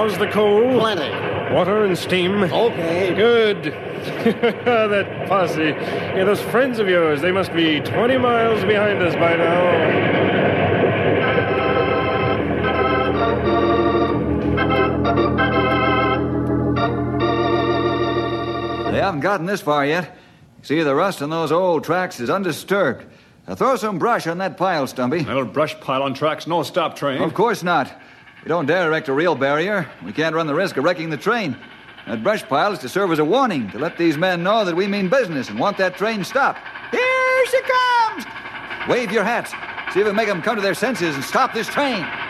How's the coal? Plenty. Water and steam? Okay. Good. That posse. Yeah, those friends of yours, they must be 20 miles behind us by now. They haven't gotten this far yet. See, the rust on those old tracks is undisturbed. Now throw some brush on that pile, Stumpy. An old brush pile on tracks, no stop train. Of course not. We don't dare erect a real barrier. We can't run the risk of wrecking the train. That brush pile is to serve as a warning to let these men know that we mean business and want that train stopped. Here she comes! Wave your hats. See if we make them come to their senses and stop this train.